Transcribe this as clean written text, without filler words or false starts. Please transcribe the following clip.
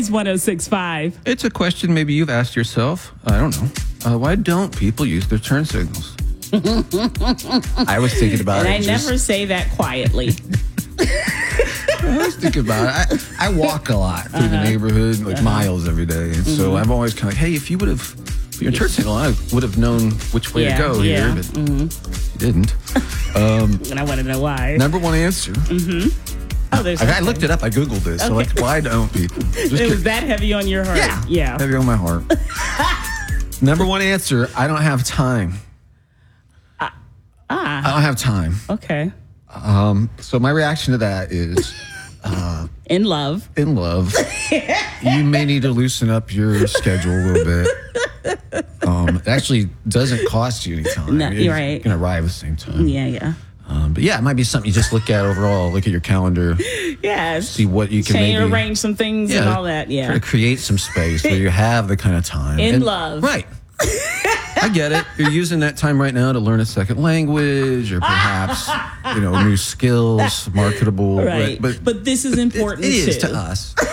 Blaze 106.5. It's a question maybe you've asked yourself. I don't know. Why don't people use their turn signals? I was thinking about And I never say that quietly. I was thinking about it. I walk a lot through the neighborhood, like miles every day. And so I'm always kind of like, hey, if you would have put your turn signal on, I would have known which way to go here, but you didn't. And I want to know why. Number one answer. Oh, there's I looked it up. I Googled this. So, like, why don't people? Just It was that heavy on your heart. Yeah. Heavy on my heart. Number one answer, I don't have time. I don't have time. Okay. So my reaction to that is... In love. In love. You may need to loosen up your schedule a little bit. It actually doesn't cost you any time. No, you're right. You can arrive at the same time. Yeah. But yeah, it might be something you just look at overall. Look at your calendar. Yes. See what you can arrange some things and all that. Yeah. Try to create some space where you have the kind of time. In love. Right. I get it. You're using that time right now to learn a second language or perhaps, new skills, marketable. Right. But this is important It is too. to us.